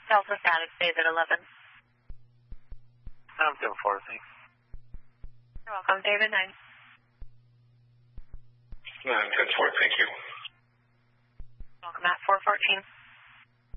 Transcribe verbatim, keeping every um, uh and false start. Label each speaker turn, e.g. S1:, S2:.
S1: Delta status, David eleven.
S2: I'm doing four, thanks.
S1: You're welcome, David nine.
S3: nine ten four, thank you.
S1: Welcome at four fourteen.